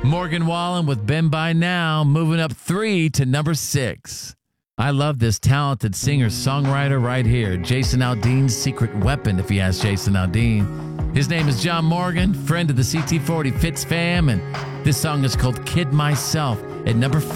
Morgan Wallen with Been By Now, moving up 3 to number 6. I love this talented singer-songwriter right here, Jason Aldean's secret weapon, if you ask Jason Aldean. His name is John Morgan, friend of the CT40 Fitz fam, and this song is called Kid Myself at number 5.